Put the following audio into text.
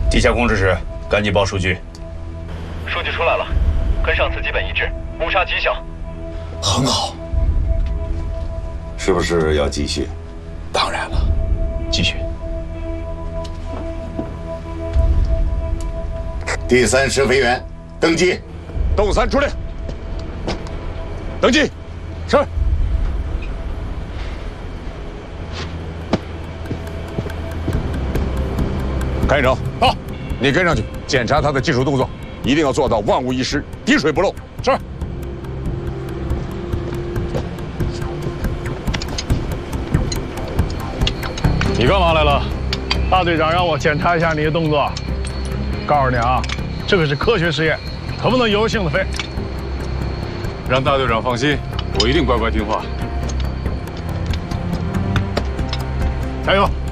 地下控制室，赶紧报数据。 数据出来了，跟上次基本一致，误杀极小。 很好。是不是要继续？ 当然了，继续。 第3试飞员登机。 动3出列。登记。是。开长，好，你跟上去检查他的技术动作，一定要做到万无一失，滴水不漏。是。 你干嘛来了？大队长让我检查一下你的动作。告诉你啊，这个是科学实验，可不能游性子飞。 让大队长放心，我一定乖乖听话。 加油！